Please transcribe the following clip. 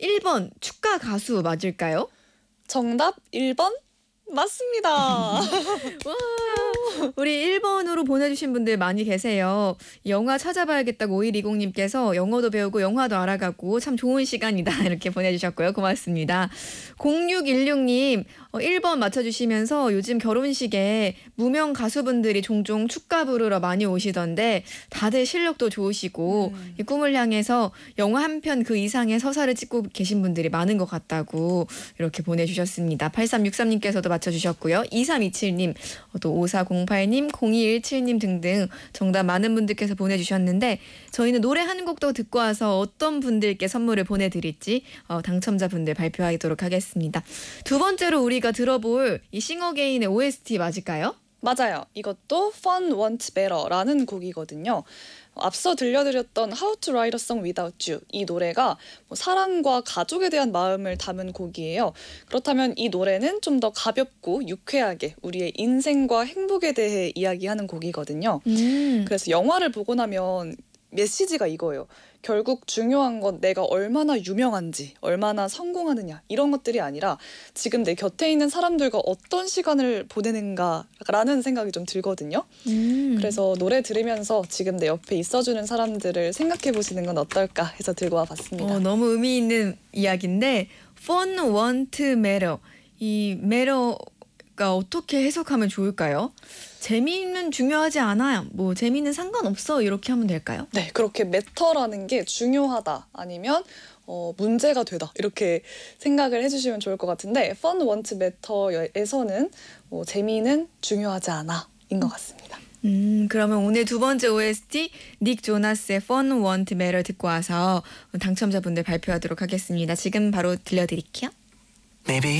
1번 축가 가수 맞을까요? 정답 1번 맞습니다. 와, 우리 1번으로 보내주신 분들 많이 계세요. 영화 찾아봐야겠다고 5120님께서 영어도 배우고 영화도 알아가고 참 좋은 시간이다 이렇게 보내주셨고요. 고맙습니다. 0616님 1번 맞춰주시면서 요즘 결혼식에 무명 가수분들이 종종 축가 부르러 많이 오시던데 다들 실력도 좋으시고 이 꿈을 향해서 영화 한 편 그 이상의 서사를 찍고 계신 분들이 많은 것 같다고 이렇게 보내주셨습니다. 8363님께서도 맞춰주셨고요. 2327님, 또 5408님, 0217님 등등 정답 많은 분들께서 보내주셨는데 저희는 노래 한 곡 더 듣고 와서 어떤 분들께 선물을 보내드릴지 당첨자분들 발표하도록 하겠습니다. 두 번째로 우리가 들어볼 이 싱어게인의 OST 맞을까요? 맞아요. 이것도 Fun Want Better라는 곡이거든요. 앞서 들려드렸던 How to Write a Song Without You 이 노래가 사랑과 가족에 대한 마음을 담은 곡이에요. 그렇다면 이 노래는 좀 더 가볍고 유쾌하게 우리의 인생과 행복에 대해 이야기하는 곡이거든요. 그래서 영화를 보고 나면 메시지가 이거예요. 결국 중요한 건 내가 얼마나 유명한지, 얼마나 성공하느냐 이런 것들이 아니라 지금 내 곁에 있는 사람들과 어떤 시간을 보내는가라는 생각이 좀 들거든요. 그래서 노래 들으면서 지금 내 옆에 있어주는 사람들을 생각해 보시는 건 어떨까 해서 들고 와봤습니다. 너무 의미 있는 이야기인데 Fun Want Matter, 이 matter가 어떻게 해석하면 좋을까요? 재미는 중요하지 않아요. 뭐 재미는 상관없어 이렇게 하면 될까요? 네, 그렇게 매터라는 게 중요하다 아니면 문제가 되다 이렇게 생각을 해주시면 좋을 것 같은데 Fun Want Better에서는 재미는 중요하지 않아인 것 같습니다. 그러면 오늘 두 번째 OST 닉 조나스의 Fun Want Matter 듣고 와서 당첨자분들 발표하도록 하겠습니다. 지금 바로 들려드릴게요. Maybe